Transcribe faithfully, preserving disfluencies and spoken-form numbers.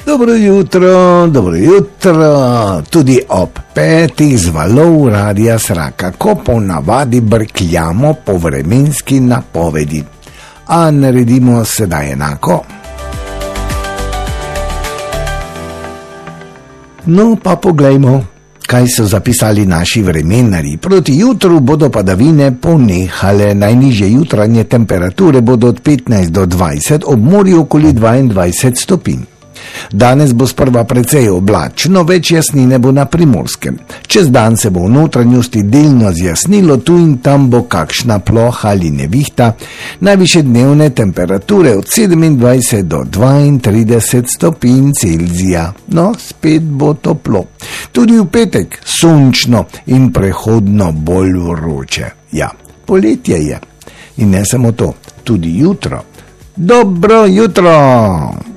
Dobro jutro, dobro jutro, tudi ob petih z valov Radia Sraka, ko ponavadi brkljamo po vremenski napovedi. A naredimo sedaj enako. No pa poglejmo, kaj so zapisali naši vremenari. Proti jutru bodo padavine ponehale, najnižje jutranje temperature bodo od petnajst do dvajset, ob morju okoli dvaindvajset stopinj. Danes bo sprva precej oblačno, več jasnine bo na Primorskem. Čez dan se bo v notranjosti delno zjasnilo, tu in tam bo kakšna ploha ali nevihta, najvišje dnevne temperature od sedemindvajset do dvaintrideset stopinj Celzija. No, spet bo toplo. Tudi v petek sončno in prehodno bolj vroče. Ja, poletje je. In ne samo to, tudi jutro. Dobro jutro!